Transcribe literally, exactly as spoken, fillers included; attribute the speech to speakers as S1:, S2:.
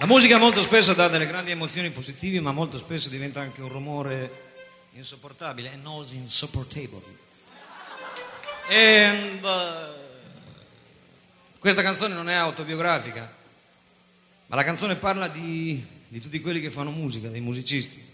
S1: La musica molto spesso dà delle grandi emozioni positive, ma molto spesso diventa anche un rumore insopportabile, a noise insupportable. E, uh, questa canzone non è autobiografica, ma la canzone parla di, di tutti quelli che fanno musica, dei musicisti.